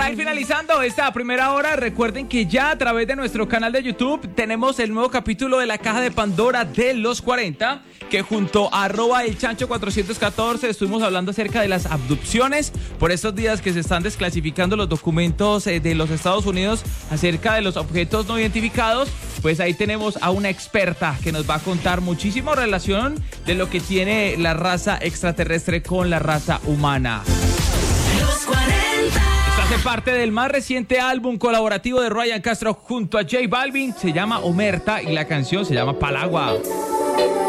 ir finalizando esta primera hora. Recuerden que ya a través de nuestro canal de YouTube tenemos el nuevo capítulo de la Caja de Pandora de los 40, que junto a @elchancho414 estuvimos hablando acerca de las abducciones por estos días que se están desclasificando los documentos de los Estados Unidos acerca de los objetos no identificados. Pues ahí tenemos a una experta que nos va a contar muchísimo relación de lo que tiene la raza extraterrestre con la raza humana. Los 40. Esto hace parte del más reciente álbum colaborativo de Ryan Castro junto a J Balvin. Se llama Omerta y la canción se llama Palagua.